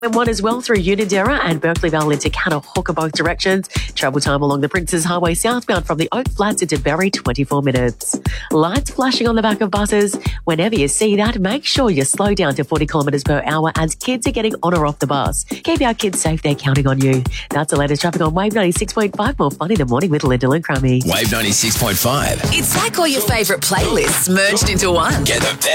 M1 as well through Unanderra and Berkeley Vale into Cannahooka both directions. Travel time along the Princes Highway southbound from the Oak Flats into Berry, 24 minutes. Lights flashing on the back of buses. Whenever you see that, make sure you slow down to 40 kilometres per hour as kids are getting on or off the bus. Keep our kids safe, they're counting on you. That's the latest traffic on Wave 96.5. More fun in the morning with Lyndall and Crummy. Wave 96.5. It's like all your favourite playlists merged into one. Get the